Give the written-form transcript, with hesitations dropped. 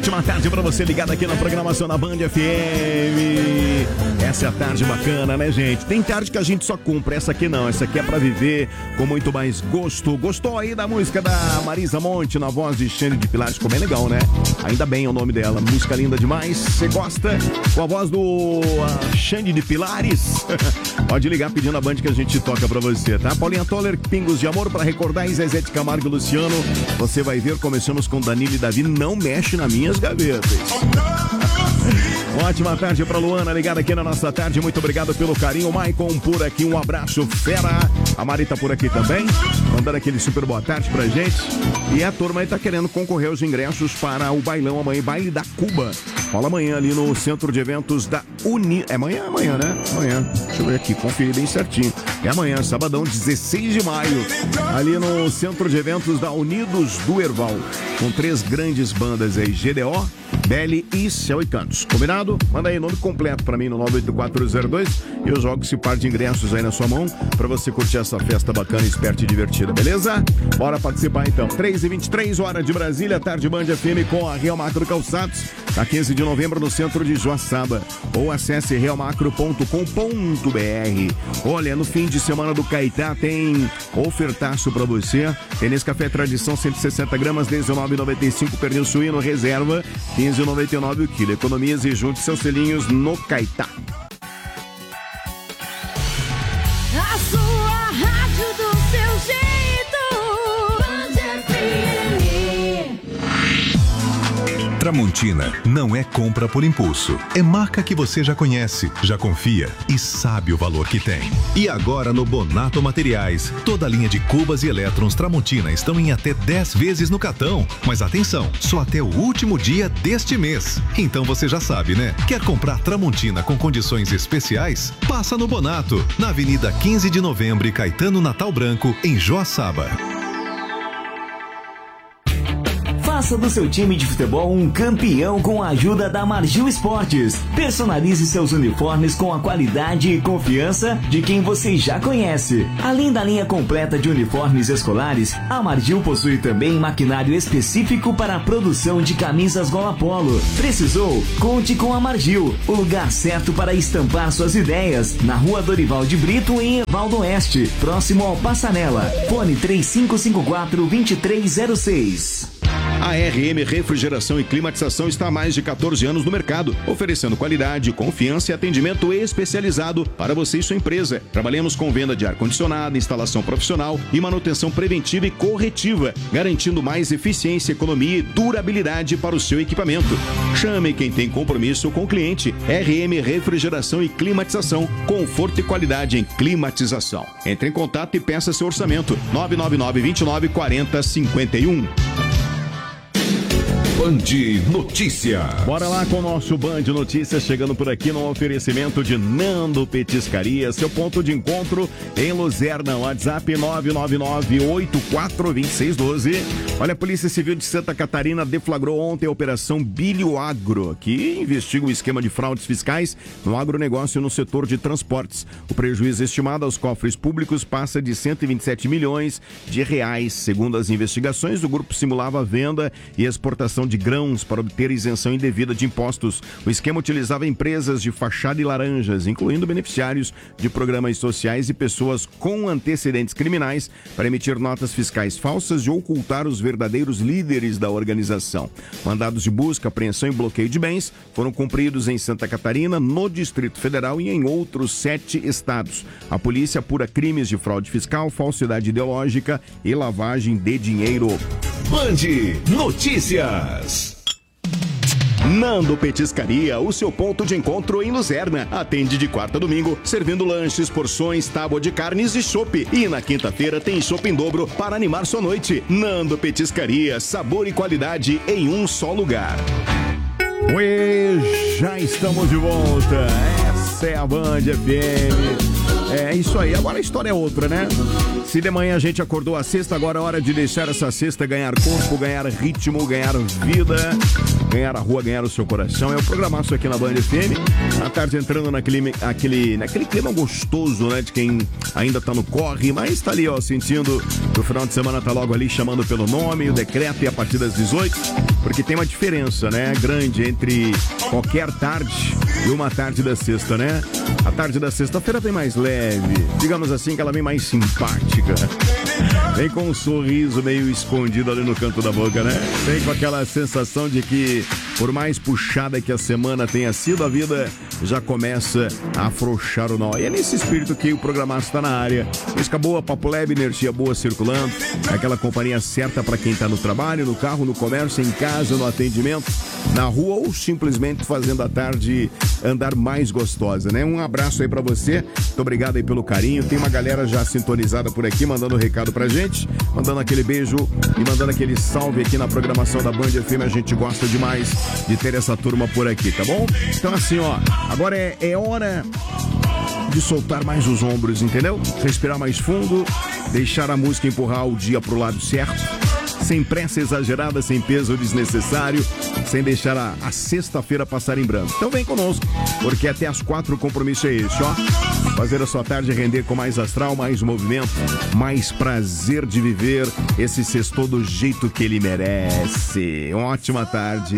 Ótima tarde pra você ligado aqui na programação da Band FM. Essa é a tarde bacana, né, gente? Tem tarde que a gente só cumpre, essa aqui não. Essa aqui é pra viver com muito mais gosto. Gostou aí da música da Marisa Monte na voz de Xande de Pilares? Ficou bem legal, né? Ainda bem é o nome dela. Música linda demais. Você gosta? Com a voz do Xande de Pilares? Pode ligar pedindo a Band que a gente toca pra você, tá? Paulinha Toller, Pingos de Amor, pra recordar em Zezé de Camargo e Luciano. Você vai ver, começamos com Danilo e Davi, Não Mexe nas Minhas Gavetas. Ótima tarde pra Luana, ligada aqui na nossa tarde. Muito obrigado pelo carinho. Maicon por aqui, um abraço fera. A Mari tá por aqui também, mandando aquele super boa tarde pra gente. E a turma aí tá querendo concorrer aos ingressos para o bailão amanhã, baile da Cuba. Rola amanhã ali no Centro de Eventos da É amanhã, né? Amanhã. Deixa eu ver aqui, conferir bem certinho. É amanhã, sabadão, 16 de maio. Ali no Centro de Eventos da Unidos do Herval. Com 3 grandes bandas aí, GDO, Belly e Céu e Cantos. Combinado? Manda aí nome completo pra mim no 98402 e eu jogo esse par de ingressos aí na sua mão pra você curtir essa festa bacana, esperta e divertida, beleza? Bora participar então. 3h23, hora de Brasília, tarde Band FM com a Real Macro Calçados, tá 15 de novembro no centro de Joaçaba. Ou acesse realmacro.com.br. Olha, no fim de semana do Caetá tem ofertaço pra você. Tem Nescafé Tradição 160 gramas, R$19,95, pernil suíno reserva, R$15,99 o quilo. Economias e junte seus selinhos no Caetá. A sua rádio do seu jeito, Band FM. Tramontina não é compra por impulso. É marca que você já conhece, já confia e sabe o valor que tem. E agora no Bonato Materiais, toda a linha de cubas e elétrons Tramontina estão em até 10 vezes no cartão. Mas atenção, só até o último dia deste mês. Então você já sabe, né? Quer comprar Tramontina com condições especiais? Passa no Bonato, na Avenida 15 de Novembro e Caetano Natal Branco, em Joaçaba. Faça do seu time de futebol um campeão com a ajuda da Margil Esportes. Personalize seus uniformes com a qualidade e confiança de quem você já conhece. Além da linha completa de uniformes escolares, a Margil possui também maquinário específico para a produção de camisas gola polo. Precisou? Conte com a Margil, o lugar certo para estampar suas ideias. Na Rua Dorival de Brito, em Evaldo Oeste, próximo ao Passanela. Fone 3554-2306. A RM Refrigeração e Climatização está há mais de 14 anos no mercado, oferecendo qualidade, confiança e atendimento especializado para você e sua empresa. Trabalhamos com venda de ar-condicionado, instalação profissional e manutenção preventiva e corretiva, garantindo mais eficiência, economia e durabilidade para o seu equipamento. Chame quem tem compromisso com o cliente. RM Refrigeração e Climatização, conforto e qualidade em climatização. Entre em contato e peça seu orçamento. 999-29-40-51. Band Notícias. Bora lá com o nosso Band Notícias, chegando por aqui no oferecimento de Nando Petiscaria, seu ponto de encontro em Luzerna. WhatsApp 999-842612. Olha, a Polícia Civil de Santa Catarina deflagrou ontem a Operação Bilho Agro, que investiga o esquema de fraudes fiscais no agronegócio no setor de transportes. O prejuízo estimado aos cofres públicos passa de 127 milhões de reais. Segundo as investigações, o grupo simulava a venda e exportação de grãos para obter isenção indevida de impostos. O esquema utilizava empresas de fachada e laranjas, incluindo beneficiários de programas sociais e pessoas com antecedentes criminais, para emitir notas fiscais falsas e ocultar os verdadeiros líderes da organização. Mandados de busca, apreensão e bloqueio de bens foram cumpridos em Santa Catarina, no Distrito Federal e em outros 7 estados. A polícia apura crimes de fraude fiscal, falsidade ideológica e lavagem de dinheiro. Band Notícias. Nando Petiscaria, o seu ponto de encontro em Luzerna. Atende de quarta a domingo, servindo lanches, porções, tábua de carnes e chopp. E na quinta-feira tem chopp em dobro para animar sua noite. Nando Petiscaria, sabor e qualidade em um só lugar. Ué, já estamos de volta. Essa é a Band FM. É isso aí. Agora a história é outra, né? Se de manhã a gente acordou a sexta, agora é hora de deixar essa sexta ganhar corpo, ganhar ritmo, ganhar vida, ganhar a rua, ganhar o seu coração. É o programaço aqui na Band FM. À tarde entrando naquele clima gostoso, né? De quem ainda tá no corre, mas tá ali, ó, sentindo que o final de semana tá logo ali chamando pelo nome, o decreto e a partir das 18. Porque tem uma diferença, né? Grande entre qualquer tarde e uma tarde da sexta, né? A tarde da sexta-feira vem mais leve, digamos assim, que ela vem mais simpática. Vem com um sorriso meio escondido ali no canto da boca, né? Vem com aquela sensação de que, por mais puxada que a semana tenha sido, a vida já começa a afrouxar o nó. E é nesse espírito que o programaço está na área. Música boa, papo leve, energia boa circulando. Aquela companhia certa para quem está no trabalho, no carro, no comércio, em casa, no atendimento, na rua ou simplesmente fazendo a tarde andar mais gostosa, né? Um abraço aí pra você, muito obrigado aí pelo carinho. Tem uma galera já sintonizada por aqui, mandando recado pra gente, mandando aquele beijo e mandando aquele salve aqui na programação da Band FM. A gente gosta demais de ter essa turma por aqui, tá bom? Então assim, ó, agora é hora de soltar mais os ombros, entendeu? Respirar mais fundo, deixar a música empurrar o dia pro lado certo, sem pressa exagerada, sem peso desnecessário, sem deixar a sexta-feira passar em branco. Então vem conosco, porque até às 4 o compromisso é esse, ó. Fazer a sua tarde render com mais astral, mais movimento, mais prazer de viver esse sextou do jeito que ele merece. Uma ótima tarde.